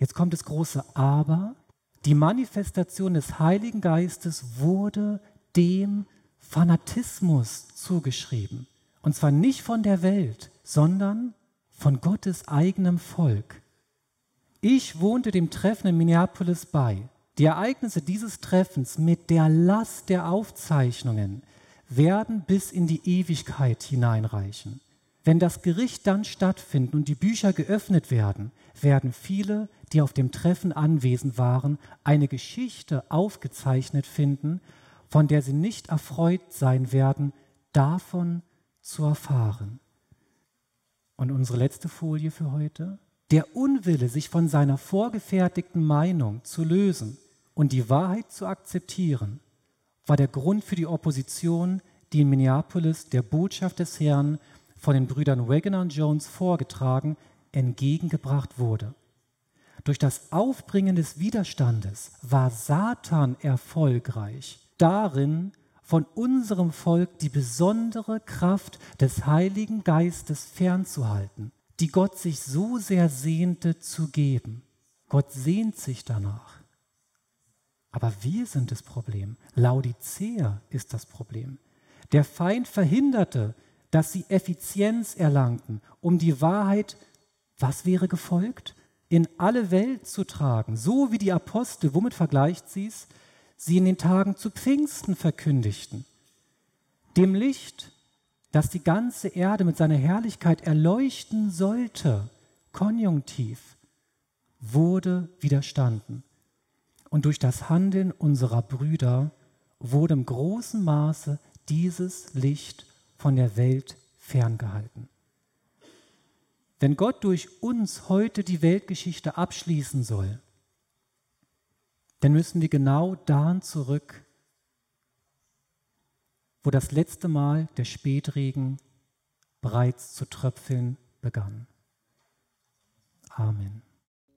Jetzt kommt das große Aber. Die Manifestation des Heiligen Geistes wurde dem Fanatismus zugeschrieben. Und zwar nicht von der Welt, sondern von Gottes eigenem Volk. Ich wohnte dem Treffen in Minneapolis bei. Die Ereignisse dieses Treffens mit der Last der Aufzeichnungen werden bis in die Ewigkeit hineinreichen. Wenn das Gericht dann stattfindet und die Bücher geöffnet werden, werden viele, die auf dem Treffen anwesend waren, eine Geschichte aufgezeichnet finden, von der sie nicht erfreut sein werden, davon zu erfahren. Und unsere letzte Folie für heute. Der Unwille, sich von seiner vorgefertigten Meinung zu lösen und die Wahrheit zu akzeptieren, war der Grund für die Opposition, die in Minneapolis der Botschaft des Herrn von den Brüdern Waggoner und Jones vorgetragen, entgegengebracht wurde. Durch das Aufbringen des Widerstandes war Satan erfolgreich darin, von unserem Volk die besondere Kraft des Heiligen Geistes fernzuhalten, die Gott sich so sehr sehnte zu geben. Gott sehnt sich danach. Aber wir sind das Problem. Laodicea ist das Problem. Der Feind verhinderte, dass sie Effizienz erlangten, um die Wahrheit, was wäre gefolgt? In alle Welt zu tragen, so wie die Apostel, womit vergleicht sie es? Sie in den Tagen zu Pfingsten verkündigten. Dem Licht, das die ganze Erde mit seiner Herrlichkeit erleuchten sollte, konjunktiv, wurde widerstanden. Und durch das Handeln unserer Brüder wurde im großen Maße dieses Licht von der Welt ferngehalten. Wenn Gott durch uns heute die Weltgeschichte abschließen soll, dann müssen wir genau dahin zurück, wo das letzte Mal der Spätregen bereits zu tröpfeln begann. Amen.